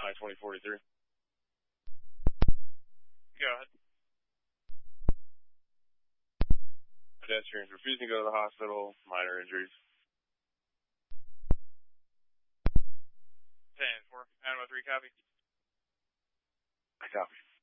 I-2043. Go ahead. Pedestrians refusing to go to the hospital, minor injuries. 10-4. Animal 3, copy. I copy.